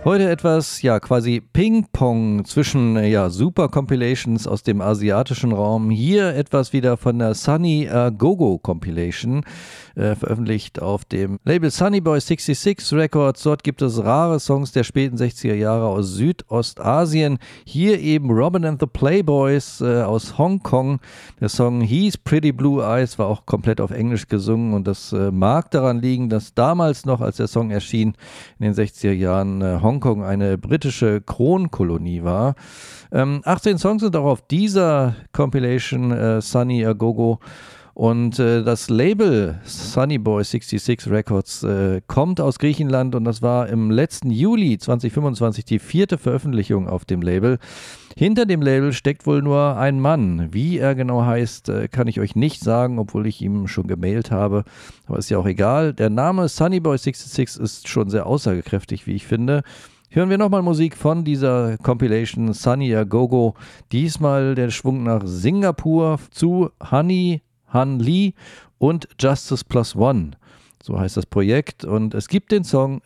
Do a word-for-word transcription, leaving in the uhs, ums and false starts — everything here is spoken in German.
Heute etwas, ja, quasi Ping-Pong zwischen, ja, Super-Compilations aus dem asiatischen Raum. Hier etwas wieder von der Sunny A Go-Go Compilation, äh, veröffentlicht auf dem Label Sunny Boy sechsundsechzig Records. Dort gibt es rare Songs der späten sechziger Jahre aus Südostasien. Hier eben Robin and the Playboys äh, aus Hongkong. Der Song He's Pretty Blue Eyes war auch komplett auf Englisch gesungen und das äh, mag daran liegen, dass damals noch, als der Song erschien, in den sechziger Jahren äh, Hongkong eine britische Kronkolonie war. Ähm, achtzehn Songs sind auch auf dieser Compilation äh, Sunny A Go-Go. Und äh, das Label Sunny Boy sechsundsechzig Records äh, kommt aus Griechenland und das war im letzten Juli zwanzig fünfundzwanzig die vierte Veröffentlichung auf dem Label. Hinter dem Label steckt wohl nur ein Mann. Wie er genau heißt, äh, kann ich euch nicht sagen, obwohl ich ihm schon gemailt habe. Aber ist ja auch egal. Der Name Sunny Boy sechsundsechzig ist schon sehr aussagekräftig, wie ich finde. Hören wir nochmal Musik von dieser Compilation Sunny A Go-Go. Diesmal der Schwung nach Singapur zu Honey, Han Lee und Justice Plus One. So heißt das Projekt und es gibt den Song